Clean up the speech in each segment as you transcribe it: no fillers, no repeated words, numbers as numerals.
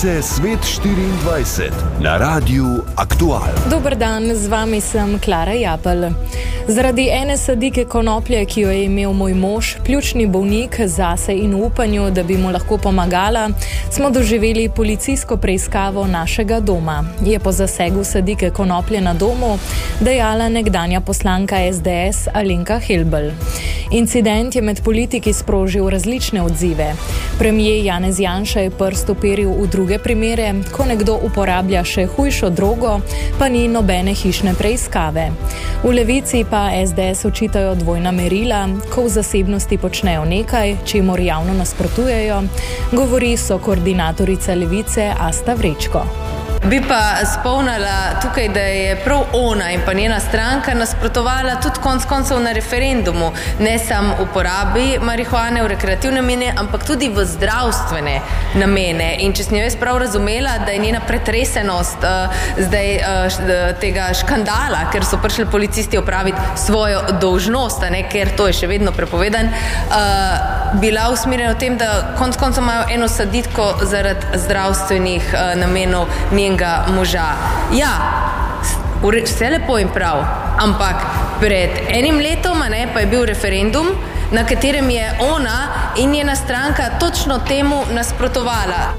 Novice Svet 24 na Radiu Aktual. Dober dan, z vami sem Klara Japelj. Zaradi ene sadike konoplje, ki jo je imel moj mož, pljučni bolnik, zase in v upanju, da bi mu lahko pomagala, smo doživeli policijsko preiskavo našega doma. Je po zasegu sadike konoplje na domu dejala nekdanja poslanka SDS Alenka Helbl. Incident je med politiki sprožil različne odzive. Premier Janez Janša je prst uperil v druge primere, ko nekdo uporablja še hujšo drogo, pa ni nobene hišne preiskave. V Levici pa SDS očitajo dvojna merila, ko v zasebnosti počnejo nekaj, čemur javno nasprotujejo, govori sokoordinatorica Levice Asta Vrečko. Bi pa spomnila tukaj, da je prav ona in pa njena stranka nasprotovala tudi konec koncev na referendumu, ne samo uporabi marihuane v rekreativne namene, ampak tudi v zdravstvene namene. In če sem jo jaz prav razumela, da je njena pretresenost zdaj tega škandala, ker so prišli policisti opraviti svojo dolžnost, ker to je še vedno prepovedan, bila usmerjena v tem, da konec koncev imajo eno saditko zaradi zdravstvenih namenov moža. Ja, vse lepo in prav, ampak pred enim letom pa je bil referendum, na katerem je ona in njena stranka točno temu nasprotovala.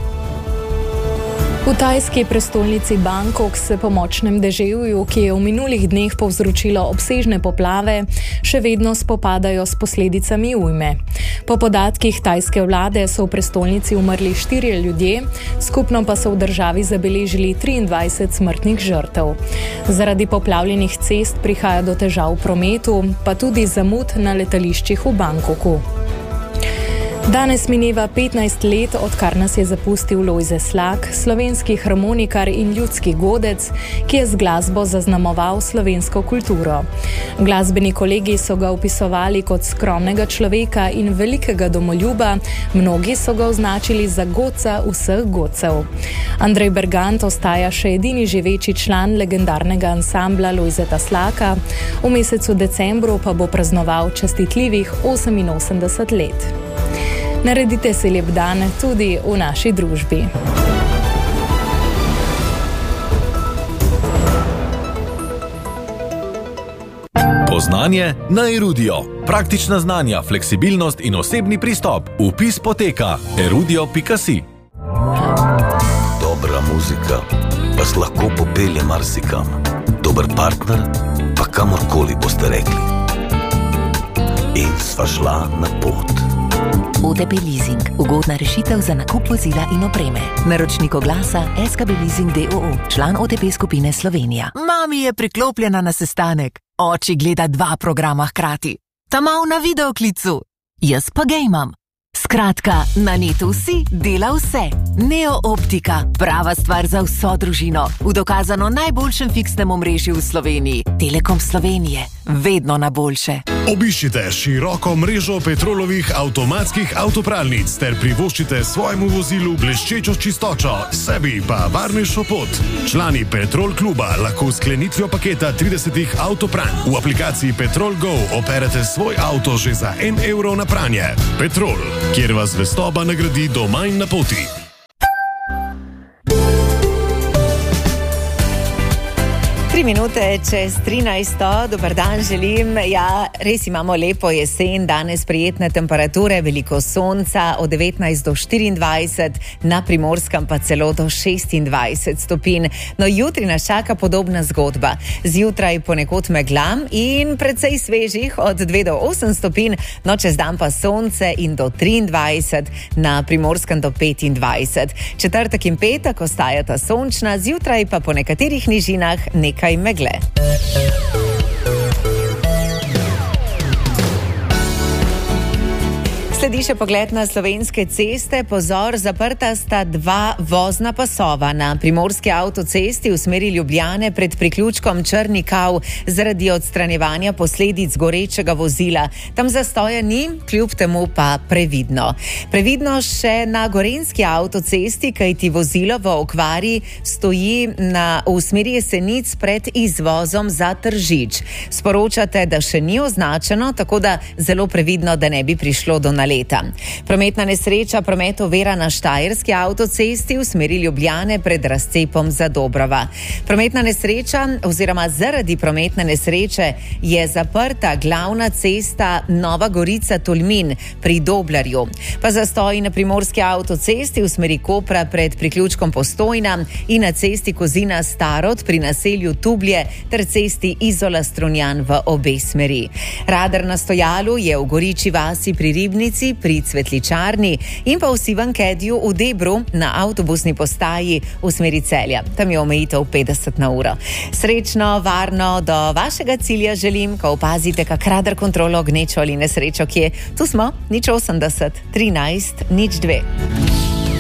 V tajski prestolnici Bangkok se po močnem deževju, ki je v minulih dneh povzročilo obsežne poplave, še vedno spopadajo s posledicami ujme. Po podatkih tajske vlade so v prestolnici umrli 4 ljudje, skupno pa so v državi zabeležili 23 smrtnih žrtev. Zaradi poplavljenih cest prihaja do težav v prometu, pa tudi zamud na letališčih v Bangkoku. Danes mineva 15 let, odkar nas je zapustil Lojze Slak, slovenski harmonikar in ljudski godec, ki je z glasbo zaznamoval slovensko kulturo. Glasbeni kolegi so ga opisovali kot skromnega človeka in velikega domoljuba, mnogi so ga označili za godca vseh godcev. Andrej Bergant ostaja še edini živeči član legendarnega ansambla Lojzeta Slaka, v mesecu decembru pa bo praznoval častitljivih 88 let. Naredite si lep dan tudi v naši družbi. Poznanje na Erudio. Praktična znanja, fleksibilnost in osebni pristop. Vpis poteka erudio.si. Dobra muzika vas lahko popelje marsikam. Dober partner pa kamorkoli boste rekli. In sva šla na pot. OTP Leasing. Ugodna rešitev za nakup vozila in opreme. Naročnik oglasa SKB Leasing d.o.o. Član OTP skupine Slovenija. Mami je priklopljena na sestanek. Oči gleda 2 programa hkrati. Ta mal na videoklicu. Jaz pa gejmam. Skratka, na netu vsi dela vse. Neo Optika. Prava stvar za vso družino. V dokazano najboljšem fiksnem omrežju v Sloveniji. Telekom Slovenije. Vedno na boljše. Obiščite široko mrežo Petrolovih avtomatskih avtopralnic ter privoščite svojemu vozilu bleščečo čistočo, sebi pa varnejšo pot. Člani Petrol kluba lahko s sklenitvijo paketa 30 avtopranj v aplikaciji Petrol Go operete svoj avto že za 1 evro na pranje. Petrol, kjer vas zvestoba nagradi doma in na poti. Minute čez 13. Dobar dan želim. Ja, res imamo lepo jesen, danes prijetne temperature, veliko sonca, od 19 do 24, na Primorskem pa celo do 26 stopinj. No, jutri nas čaka podobna zgodba. Zjutraj ponekod meglam in precej svežih od 2 do 8 stopinj, no čez dan pa sonce in do 23, na Primorskem do 25. Četrtek in petek ostajata sončna, zjutraj pa po nekaterih nižinah nekaj megle. Sledi še pogled na slovenske ceste. Pozor, zaprta sta 2 vozna pasova na primorski avtocesti v smeri Ljubljane pred priključkom Črni Kav zaradi odstranjevanja posledic gorečega vozila. Tam zastoja ni, kljub temu pa previdno. Previdno še na gorenjski avtocesti, kajti vozilo v okvari stoji v smeri Jesenic pred izvozom za Tržič. Sporočate, da še ni označeno, tako da zelo previdno, da ne bi prišlo do naletov. leta. Prometna nesreča promet ovira na Štajerski avtocesti v smeri Ljubljane pred razcepom Zadobrova. Prometna nesreča oziroma zaradi prometne nesreče je zaprta glavna cesta Nova Gorica-Tolmin pri Doblarju. Pa zastoji na primorski avtocesti v smeri Kopra pred priključkom Postojna in na cesti Kozina-Starod pri naselju Tublje ter cesti Izola-Strunjan v obe smeri. Radar na stojalu je v Goriči vasi pri Ribnici, pri Cvetličarni in pa v Sivankedju v Debru na avtobusni postaji v smeri Celja. Tam je omejitev 50 na uro. Srečno, varno do vašega cilja želim, ko opazite kak radar kontrolo, gnečo ali nesrečo, kje tu smo, 080 13 02.